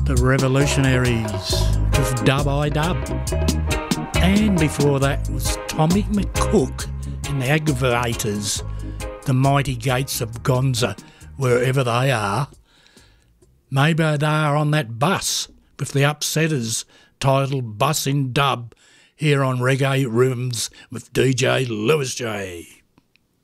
The Revolutionaries with Dub I Dub. And before that was Tommy McCook and the Aggravators, The Mighty Gates of Gonza, wherever they are. Maybe they are on that bus with the Upsetters, titled Bus in Dub, here on Reggae Rhythms with DJ Lewis J.